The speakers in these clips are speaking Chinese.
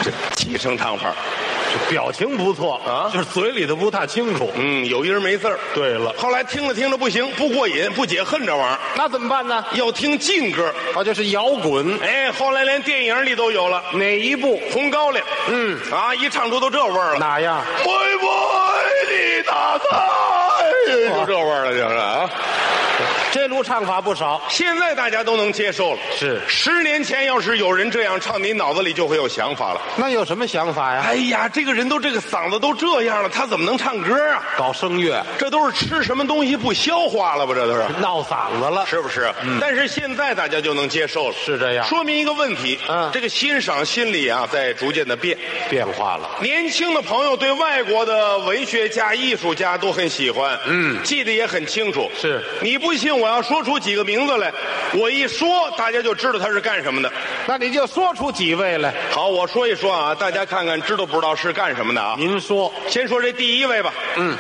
这气声唱法。 表情不错啊就是嘴里头不太清楚。 有音没字儿。 对了， 后来听着听着不行，不过瘾，不解恨这玩意儿， 那怎么办呢？ 要听劲歌。 就是摇滚。 哎，后来连电影里都有了， 哪一部？ 红高粱。一唱出都这味儿了。 哪样？ 喂喂，你大赛，就这味儿了，就是啊。 这路唱法不少。 现在大家都能接受了。 是 10年前要是有人这样唱，你脑子里就会有想法了。 那有什么想法呀？ 哎呀，这个人都这个嗓子都这样了，他怎么能唱歌啊？ 搞声乐， 这都是吃什么东西不消化了吧？这都是闹嗓子了。 是不是？但是现在大家就能接受了， 是这样。 说明一个问题，这个欣赏心理啊，在逐渐的变化了。 年轻的朋友对外国的文学家、艺术家都很喜欢，记得也很清楚。 是你不信，我要说出几个名字来，我一说，大家就知道他是干什么的。 那你就说出几位来。 好，我说一说啊，大家看看知道不知道是干什么的啊？ 您说。 先说这第一位吧。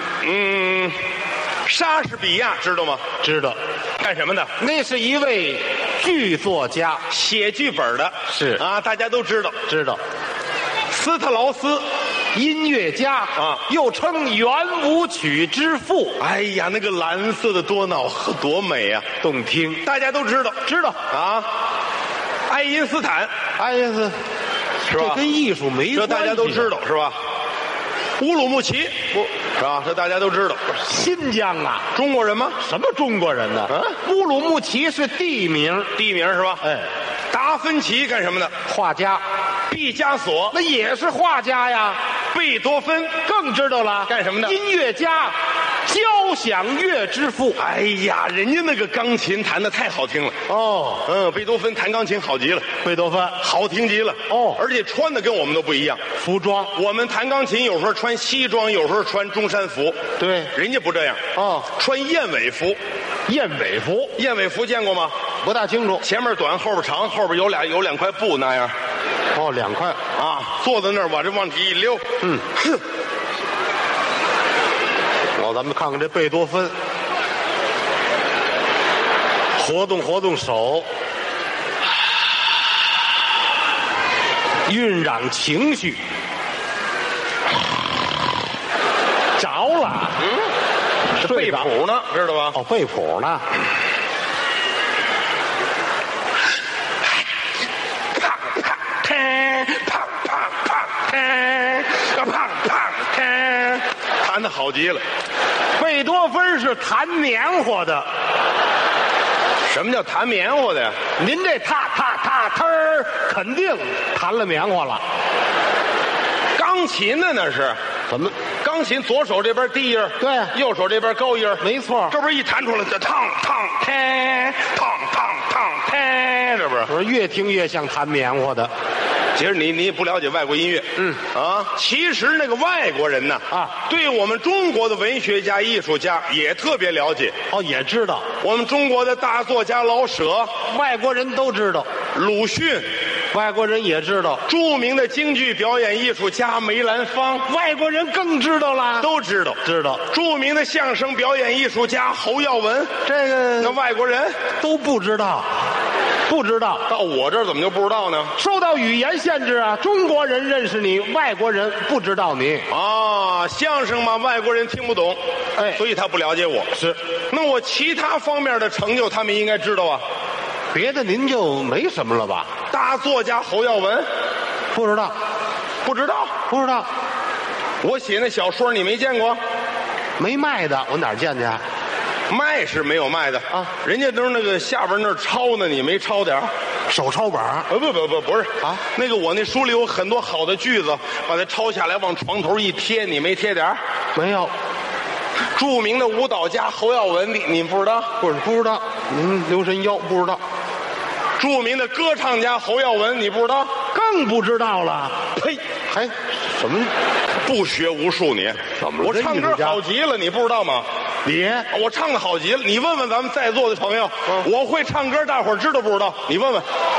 莎士比亚知道吗？ 知道。 干什么的？ 那是一位剧作家， 写剧本的。 是啊，大家都知道。 知道。 斯特劳斯， 音乐家啊， 又称圆舞曲之父。 哎呀，那个蓝色的多瑙河多美啊， 动听， 大家都知道。 知道啊。爱因斯坦， 爱因斯是吧？ 这跟艺术没关系， 这大家都知道是吧？乌鲁木齐，是吧？这大家都知道。 新疆啊， 中国人吗？ 什么中国人呢？乌鲁木齐是地名， 地名是吧？ 哎， 达芬奇干什么的？ 画家。 毕加索那也是画家呀。 贝多芬更知道了， 干什么的？ 音乐家，交响乐之父。 哎呀，人家那个钢琴弹得太好听了。 哦， 贝多芬弹钢琴好极了， 贝多芬好听极了。 哦， 而且穿的跟我们都不一样， 服装。 我们弹钢琴有时候穿西装，有时候穿中山服。 对， 人家不这样。穿燕尾服。 燕尾服， 燕尾服见过吗？ 不大清楚。 前面短，后边长，后边有两块布那样。 两块啊，坐在那儿，把这往底一溜。 咱们看看这贝多芬，活动手，晕染情绪，着了。 这背谱呢，知道吧？ 背谱呢。弹得好极了。 贝多芬是弹棉花的。 什么叫弹棉花的呀？ 您这踏儿肯定弹了棉花了。 钢琴呢那是怎么？ 钢琴左手这边低音， 对， 右手这边高音， 没错。 这不是一弹出来就烫，这不是？ 我说越听越像弹棉花的。 其实你也不了解外国音乐，其实那个外国人呢，对我们中国的文学家、艺术家也特别了解。 也知道。 我们中国的大作家老舍， 外国人都知道。 鲁迅， 外国人也知道。 著名的京剧表演艺术家梅兰芳， 外国人更知道了。 都知道。 知道。 著名的相声表演艺术家侯耀文， 这个那外国人都不知道。不知道。 到我这儿怎么就不知道呢？ 受到语言限制啊，中国人认识你，外国人不知道你。 相声嘛，外国人听不懂，所以他不了解我。 是。 那我其他方面的成就，他们应该知道啊。 别的您就没什么了吧？ 大作家侯耀文， 不知道。 不知道。 不知道。 我写那小说你没见过？ 没卖的，我哪儿见去啊？ 卖是没有卖的人家都是那个下边那抄呢，你没抄点手抄本不是那个我那书里有很多好的句子，把它抄下来往床头一贴，你没贴点没有。 著名的舞蹈家侯耀文，你不知道？ 不知道。您留神腰，不知道。 著名的歌唱家侯耀文，你不知道？ 更不知道了。 呸！ 什么？ 不学无术你？我唱歌好极了，你不知道吗？我唱的好极了，你问问咱们在座的朋友，我会唱歌，大伙儿知道不知道？你问问。